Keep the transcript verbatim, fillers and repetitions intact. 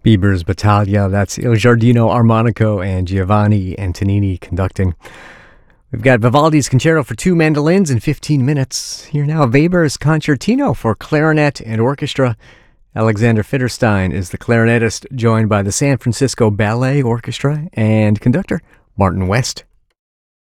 Bieber's Battaglia, that's Il Giardino Armonico and Giovanni Antonini conducting. We've got Vivaldi's Concerto for two mandolins in fifteen minutes. Here now, Weber's Concertino for clarinet and orchestra. Alexander Fitterstein is the clarinetist, joined by the San Francisco Ballet Orchestra and conductor Martin West.